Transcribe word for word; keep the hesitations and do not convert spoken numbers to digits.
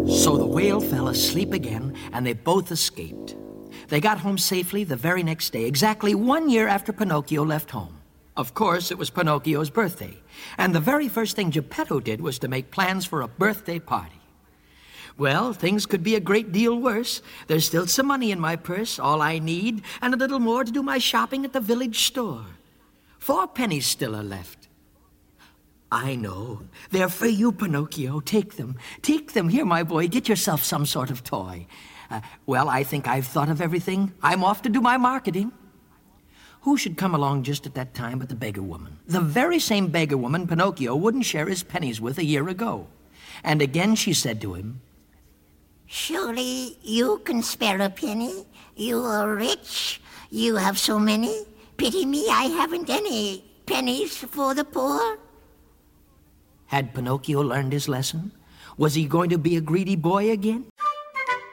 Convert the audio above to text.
So the whale fell asleep again, and they both escaped. They got home safely the very next day, exactly one year after Pinocchio left home. Of course, it was Pinocchio's birthday, and the very first thing Geppetto did was to make plans for a birthday party. Well, things could be a great deal worse. There's still some money in my purse, all I need, and a little more to do my shopping at the village store. Four pennies still are left. I know. They're for you, Pinocchio. Take them. Take them. Here, my boy, get yourself some sort of toy. Uh, well, I think I've thought of everything. I'm off to do my marketing. Who should come along just at that time but the beggar woman? The very same beggar woman Pinocchio wouldn't share his pennies with a year ago. And again she said to him, "Surely you can spare a penny. You are rich. You have so many. Pity me, I haven't any pennies for the poor." Had Pinocchio learned his lesson? Was he going to be a greedy boy again?